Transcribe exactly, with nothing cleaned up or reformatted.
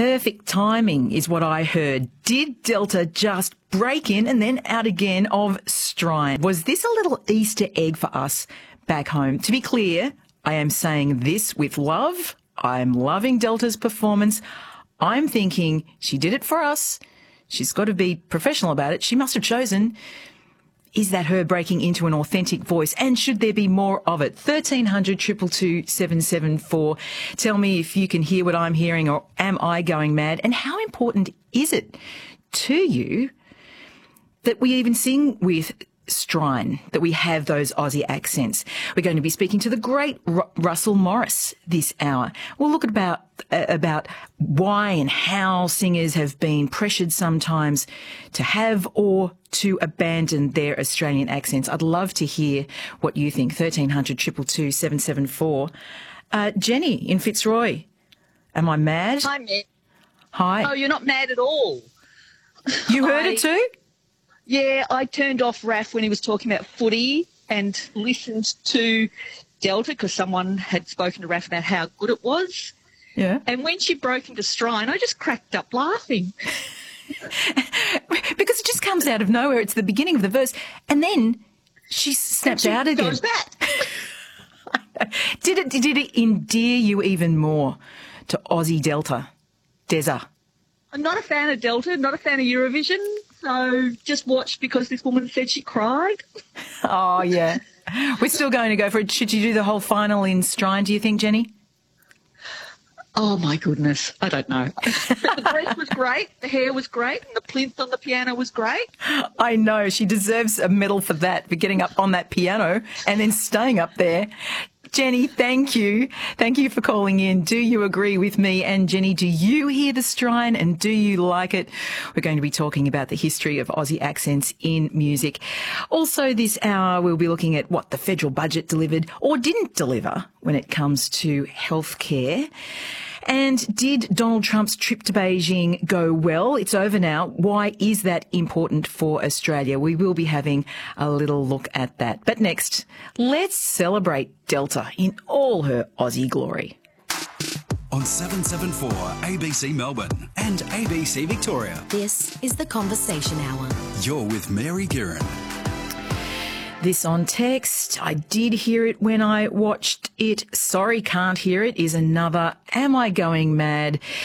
Perfect timing is what I heard. Did Delta just break in and then out again of Strine? Was this a little Easter egg for us back home? To be clear, I am saying this with love. I'm loving Delta's performance. I'm thinking she did it for us. She's got to be professional about it. She must have chosen. Is that her breaking into an authentic voice? And should there be more of it? thirteen hundred, two two two, seven seven four. Tell me if you can hear what I'm hearing, or am I going mad? And how important is it to you that we even sing with Strine, that we have those Aussie accents? We're going to be speaking to the great R- Russell Morris this hour. We'll look at about uh, about why and how singers have been pressured sometimes to have or to abandon their Australian accents. I'd love to hear what you think. thirteen hundred, two two two, seven seven four. Uh, Jenny in Fitzroy. Am I mad? Hi, Matt. Hi. Oh, you're not mad at all. You heard I, it too? Yeah, I turned off Raf when he was talking about footy and listened to Delta because someone had spoken to Raf about how good it was. Yeah. And when she broke into Strine, I just cracked up laughing. Because it just comes out of nowhere. It's the beginning of the verse. And then she snaps and she out again. goes back. Did it, did it endear you even more to Aussie Delta? Deza? I'm not a fan of Delta, not a fan of Eurovision, so just watched because this woman said she cried. Oh, yeah. We're still going to go for it. Should you do the whole final in Strine, do you think, Jenny? Oh, my goodness. I don't know. The dress was great, the hair was great, and the plinth on the piano was great. I know. She deserves a medal for that, for getting up on that piano and then staying up there. Jenny, thank you. Thank you for calling in. Do you agree with me? And Jenny, do you hear the Strine and do you like it? We're going to be talking about the history of Aussie accents in music. Also this hour, we'll be looking at what the federal budget delivered or didn't deliver when it comes to healthcare. And did Donald Trump's trip to Beijing go well? It's over now. Why is that important for Australia? We will be having a little look at that. But next, let's celebrate Delta in all her Aussie glory. On seven seven four A B C Melbourne and A B C Victoria. This is The Conversation Hour. You're with Mary Guerin. This on text. I did hear it when I watched it. Sorry, can't hear it is another Am I Going Mad?